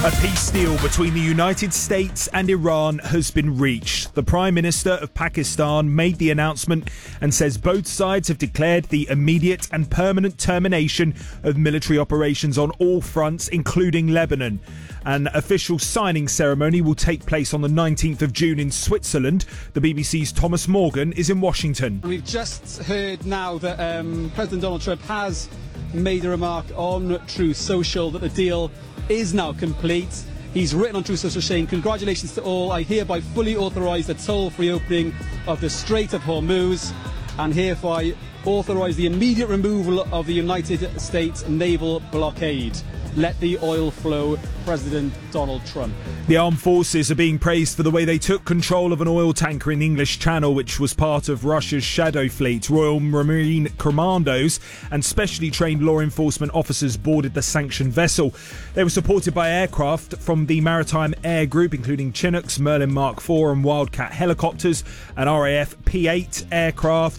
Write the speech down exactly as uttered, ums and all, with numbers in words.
A peace deal between the United States and Iran has been reached. The Prime Minister of Pakistan made the announcement and says both sides have declared the immediate and permanent termination of military operations on all fronts, including Lebanon. An official signing ceremony will take place on the nineteenth of June in Switzerland. The B B C's Thomas Morgan is in Washington. We've just heard now that um, President Donald Trump has made a remark on Truth Social that the deal is now complete. He's written on Truth Social saying, "Congratulations to all. I hereby fully authorise the toll-free opening of the Strait of Hormuz and hereby authorise the immediate removal of the United States naval blockade. Let the oil flow, President Donald Trump." The armed forces are being praised for the way they took control of an oil tanker in the English Channel, which was part of Russia's shadow fleet. Royal Marine Commandos and specially trained law enforcement officers boarded the sanctioned vessel. They were supported by aircraft from the Maritime Air Group, including Chinooks, Merlin Mark four and Wildcat helicopters, an R A F P eight aircraft